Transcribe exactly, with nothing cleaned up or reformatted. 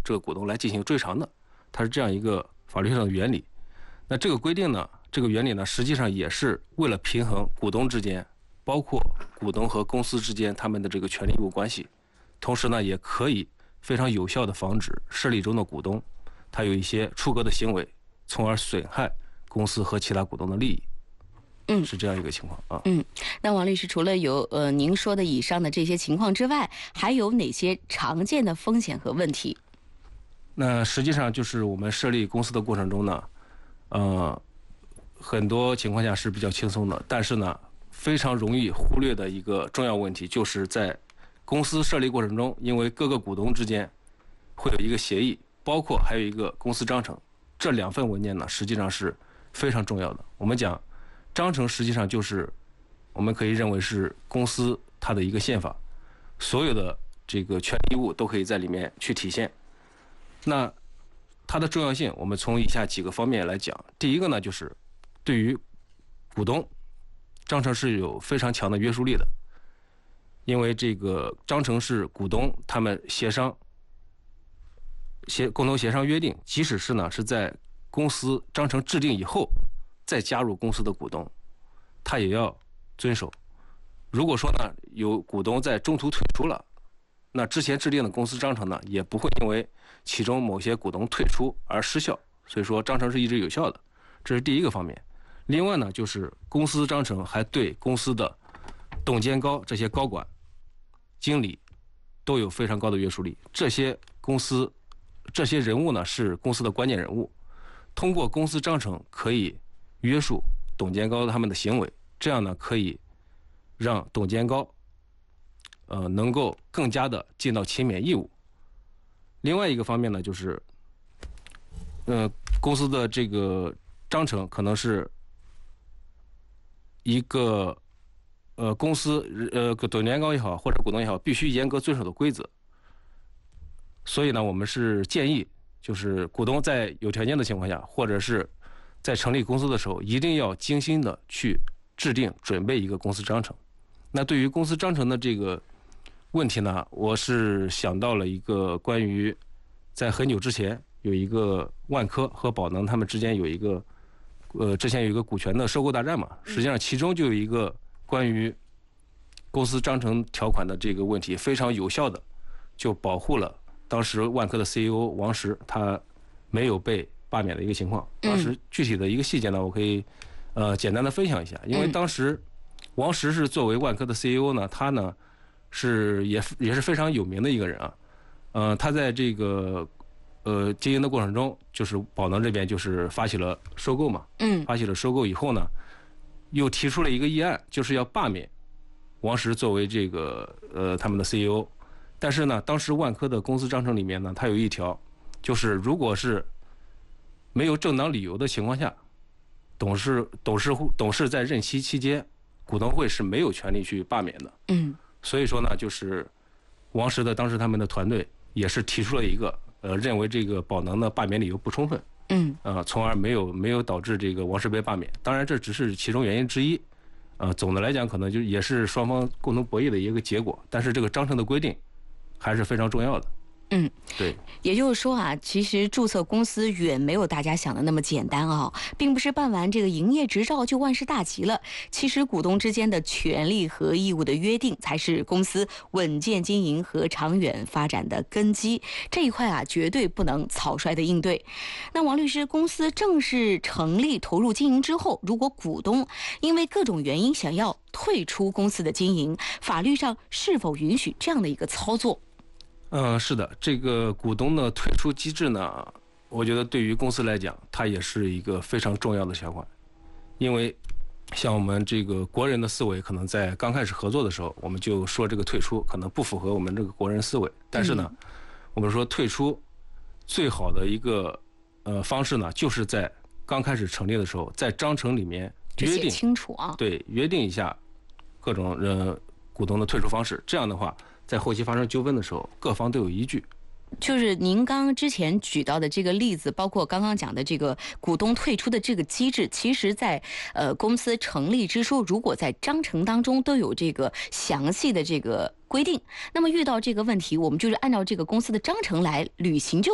这个股东来进行追偿的，它是这样一个法律上的原理。那这个规定呢，这个原理呢，实际上也是为了平衡股东之间，包括股东和公司之间他们的这个权利义务关系，同时呢，也可以非常有效的防止设立中的股东他有一些出格的行为，从而损害公司和其他股东的利益。 嗯， 是这样一个情况啊。 嗯，那王律师，除了有呃您说的以上的这些情况之外，还有哪些常见的风险和问题？ 那实际上就是我们设立公司的过程中呢，呃，很多情况下是比较轻松的，但是呢，非常容易忽略的一个重要问题，就是在公司设立过程中，因为各个股东之间会有一个协议，包括还有一个公司章程，这两份文件呢，实际上是非常重要的。我们讲章程实际上就是我们可以认为是公司它的一个宪法，所有的这个权利义务都可以在里面去体现。那它的重要性，我们从以下几个方面来讲。第一个呢，就是对于股东，章程是有非常强的约束力的，因为这个章程是股东他们协商、协共同协商约定，即使是呢是在公司章程制定以后再加入公司的股东，他也要遵守。如果说呢有股东在中途退出了，那之前制定的公司章程呢也不会因为其中某些股东退出而失效，所以说章程是一直有效的，这是第一个方面。另外呢，就是公司章程还对公司的董监高这些高管、经理都有非常高的约束力。这些公司这些人物呢是公司的关键人物，通过公司章程可以约束董监高他们的行为，这样呢可以让董监高呃能够更加的尽到勤勉义务。另外一个方面呢，就是呃公司的这个章程可能是一个呃公司呃董监高也好或者股东也好必须严格遵守的规则。所以呢，我们是建议就是股东在有条件的情况下，或者是在成立公司的时候，一定要精心的去制定准备一个公司章程。那对于公司章程的这个问题呢，我是想到了一个关于在很久之前有一个万科和宝能他们之间有一个呃之前有一个股权的收购大战嘛，实际上其中就有一个关于公司章程条款的这个问题，非常有效的就保护了当时万科的 C E O 王石他没有被罢免的一个情况。当时具体的一个细节呢，我可以呃简单的分享一下。因为当时王石是作为万科的 C E O 呢，他呢是也也是非常有名的一个人啊。呃，他在这个呃经营的过程中，就是宝能这边就是发起了收购嘛， 嗯， 发起了收购以后呢，又提出了一个议案，就是要罢免王石作为这个呃他们的 C E O。但是呢，当时万科的公司章程里面呢，它有一条，就是如果是没有正当理由的情况下，董事董事董事在任期期间，股东会是没有权利去罢免的。 嗯， 所以说呢，就是王石的当时他们的团队也是提出了一个呃，认为这个宝能的罢免理由不充分， 嗯， 呃，从而没有没有导致这个王石被罢免。当然，这只是其中原因之一。呃，总的来讲，可能就也是双方共同博弈的一个结果。但是这个章程的规定还是非常重要的。 嗯， 对， 也就是说啊，其实注册公司远没有大家想的那么简单啊，并不是办完这个营业执照就万事大吉了。其实股东之间的权利和义务的约定，才是公司稳健经营和长远发展的根基。这一块啊，绝对不能草率的应对。那王律师，公司正式成立投入经营之后，如果股东因为各种原因想要退出公司的经营，法律上是否允许这样的一个操作？ 嗯，是的，这个股东的退出机制呢，我觉得对于公司来讲，它也是一个非常重要的条款。因为像我们这个国人的思维，可能在刚开始合作的时候，我们就说这个退出可能不符合我们这个国人思维。但是呢，嗯、我们说退出最好的一个呃方式呢，就是在刚开始成立的时候，在章程里面约定清楚啊， 对，约定一下各种呃股东的退出方式。这样的话，在后期发生纠纷的时候，各方都有依据。 就是您刚刚之前举到的这个例子，包括刚刚讲的这个股东退出的这个机制，其实在呃公司成立之初，如果在章程当中都有这个详细的这个规定，那么遇到这个问题，我们就是按照这个公司的章程来履行就